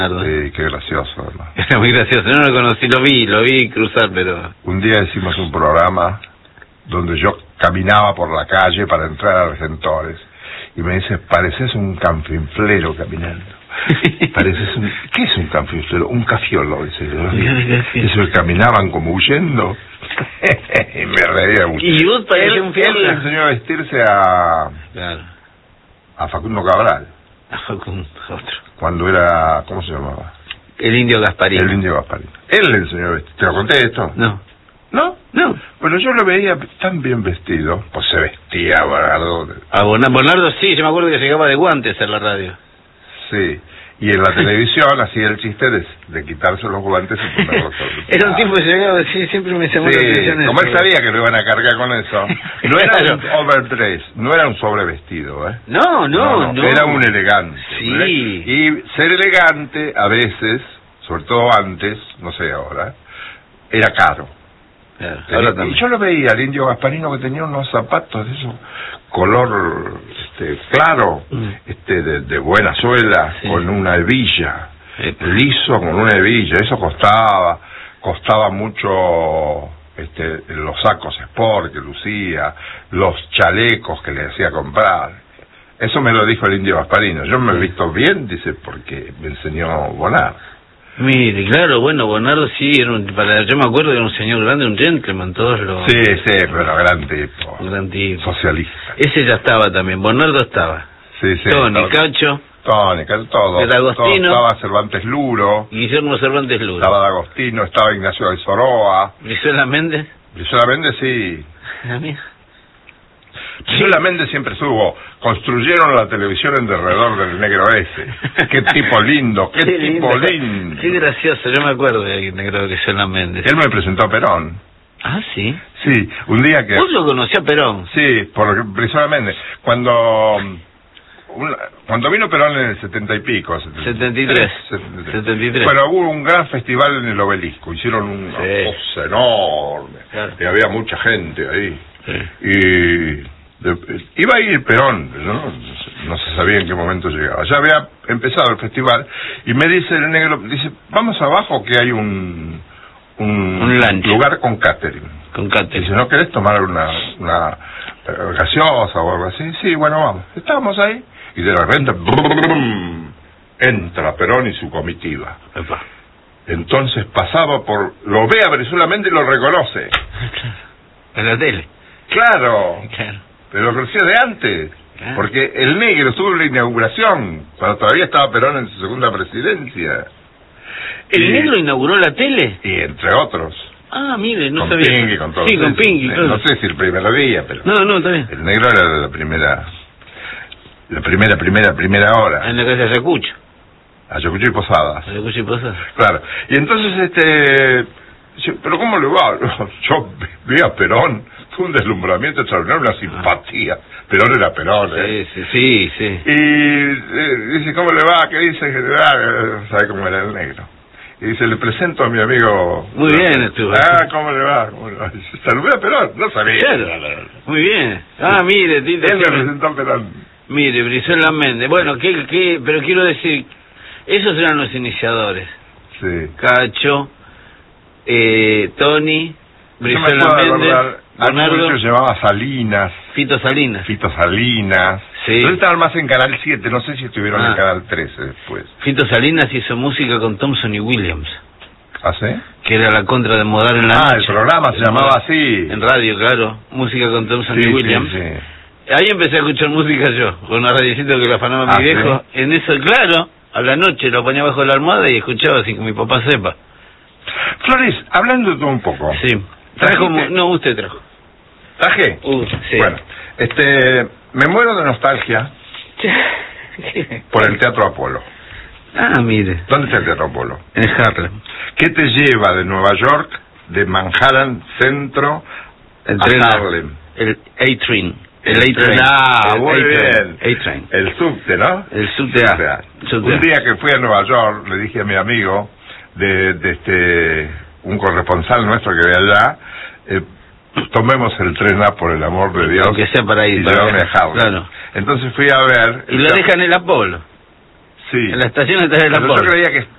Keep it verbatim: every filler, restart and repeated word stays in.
Sí, qué gracioso, ¿no? Era muy gracioso, no lo conocí, lo vi, lo vi cruzar, pero... Un día hicimos un programa donde yo caminaba por la calle para entrar a Argentores y me dice, pareces un canfinflero caminando. Pareces un... ¿Qué es un canfinflero? Un cafiolo, dice yo. Dice, caminaban como huyendo. Y me reía mucho. Y vos parecías él, un fiel. él le enseñó a vestirse a... Claro. a Facundo Cabral. A Facundo, otro. Cuando era... ¿cómo se llamaba? El Indio Gasparino. El Indio Gasparino. Él le enseñó a vestir. ¿Te lo conté esto? No. ¿No? No. Bueno, yo lo veía tan bien vestido, pues se vestía, Bonardo. A Bonardo sí, yo me acuerdo que llegaba de guantes a la radio. Sí, y en la televisión hacía el chiste de, de quitarse los guantes y ponerlos sobre. Era un tipo que llegaba, sí, siempre me llamó sí, la atención. Como eso. él sabía que lo iban a cargar con eso, no era claro. un overdress, no era un sobrevestido, ¿eh? No, no, no. no, no. Era un elegante. Sí. ¿eh? Y ser elegante, a veces, sobre todo antes, no sé ahora, era caro. Claro, ahora y yo lo veía, el Indio Gasparino, que tenía unos zapatos de eso, color este, claro, mm. este de, de buena suela, sí. con una hebilla, sí. liso con una hebilla, eso costaba, costaba mucho este, los sacos sport que lucía, los chalecos que le hacía comprar. Eso me lo dijo el Indio Gasparino. Yo me he visto bien, dice, porque me enseñó Bonar. Mire, claro, bueno, Bonardo sí, era un, para, yo me acuerdo que era un señor grande, un gentleman, todos los... Sí, sí, pero gran tipo. Gran tipo. Socialista. Ese ya estaba también, Bonardo estaba. Sí, sí. Tony, todo, Cacho. Tony, Cacho, todo. El Agostino. Todo, estaba Cervantes Luro. Guillermo Cervantes Luro. Estaba de Agostino, estaba Ignacio de Soroa. Brizuela Méndez. Brizuela Méndez, sí. ¿La mía? Brizuela sí. Méndez siempre estuvo. Construyeron la televisión en derredor del negro ese. Qué tipo lindo, qué, qué tipo lindo. lindo. Qué gracioso, yo me acuerdo del negro Brizuela Méndez. Él me presentó a Perón. Ah, sí. Sí, un día que... ¿Vos lo conocías a Perón? Sí, por Brizuela Méndez. Cuando... Una, cuando vino Perón en el setenta y pico, setenta y tres. setenta y tres. Bueno, hubo un gran festival en el Obelisco, hicieron una sí. cosa enorme, claro. y había mucha gente ahí, sí. y de, iba a ir Perón, ¿no? no se sabía en qué momento llegaba, ya había empezado el festival, y me dice el negro, dice, vamos abajo que hay un, un, un lugar con catering. Con catering. Dice, ¿no querés tomar una, una gaseosa o algo así? Sí, bueno, vamos. Estábamos ahí. Y de repente brum, entra Perón y su comitiva. Epa. Entonces pasaba por... Lo ve a Brizuela Méndez y lo reconoce. En la tele. Claro. Claro. Pero lo conocía de antes. Claro. Porque el negro estuvo en la inauguración, cuando todavía estaba Perón en su segunda presidencia. ¿El y, negro inauguró la tele? Y entre otros. Ah, mire, no con sabía. Pingui, con todo sí, con Pingui, claro. No sé si el primer día, pero... No, no, está bien. El negro era de la primera... La primera, primera, primera hora. En la casa de Ayacucho. Ayacucho y Posadas. Ayacucho y Posadas. Claro. Y entonces, este... Yo, ¿pero cómo le va? Yo vi a Perón, fue un deslumbramiento extraordinario, una simpatía. Ah. Perón era Perón, ¿eh? Sí, sí, sí, sí. Y eh, dice, ¿cómo le va? ¿Qué dice el general? ¿Sabe cómo era el negro? Y dice, le presento a mi amigo... Muy bien estuvo. Ah, ¿cómo le va? ¿Cómo le va? Saludé a Perón, no sabía. Claro. Muy bien. Ah, mire, Tito. Él me presentó a Perón. Mire, Brizuela Méndez. Bueno, ¿qué, qué? Pero quiero decir, esos eran los iniciadores. Sí. Cacho, eh, Tony, Brizuela Méndez, Bonardo. Que llamaba Salinas. Fito Salinas. Fito Salinas. Sí. No estaban más en Canal siete, no sé si estuvieron ah. en Canal trece después. Fito Salinas hizo música con Thompson y Williams. ¿Ah, sí? Que era la contra de Modar en la Ah, noche. el programa se el llamaba así. En radio, claro. Música con Thompson sí, y Williams. Sí, sí. Ahí empecé a escuchar música yo, con una radiocita que la afanaba ah, mi viejo. ¿sí? En eso, claro, a la noche lo ponía bajo la almohada y escuchaba sin que mi papá sepa. Flores, hablando de todo un poco. Sí. Trajo, no, usted trajo. ¿Traje? Uh, sí. Bueno, este, me muero de nostalgia por el Teatro Apolo. Ah, mire. ¿Dónde está el Teatro Apolo? En Harlem. ¿Qué te lleva de Nueva York, de Manhattan Centro, el a tren Harlem? El A-Train. El A-Train. Ah, muy bien. A-Train. El subte, ¿no? El subte A. Un día que fui a Nueva York, le dije a mi amigo, de, de este, un corresponsal nuestro que ve allá, eh, tomemos el tren A por el amor de Dios. Aunque sea para ir. Y llevarme a Harlem. Claro. Entonces fui a ver... Y lo dejan en el Apolo. Sí. En la estación está en el Apolo. Yo creía que